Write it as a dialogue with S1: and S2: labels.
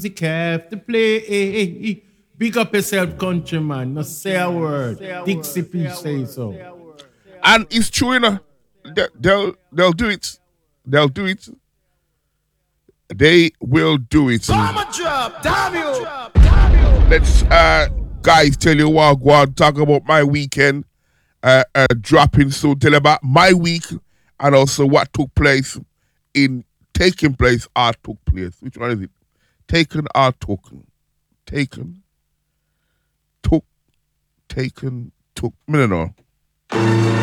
S1: Music have to play. Big up yourself, countryman. No say a word. Dixie P say so.
S2: And it's true, you know. They'll do it. They'll do it. They will do it.
S1: Bomber drop, damn you.
S2: Let's guys tell you what go on, talk about my weekend dropping soon. Tell you about my week and also what took place in taking place or took place. Which one is it? Taken or token? Taken. Took. Taken. Took. I don't know.